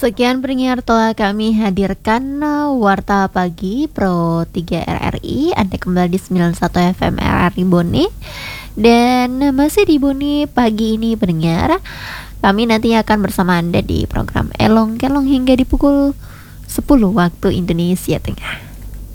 Sekian pendengar telah kami hadirkan Warta Pagi Pro 3 RRI. Anda kembali di 91 FM RRI Bone. Dan masih di Bone pagi ini pendengar, kami nanti akan bersama Anda di program Elong Kelong hingga di pukul 10 waktu Indonesia Tengah.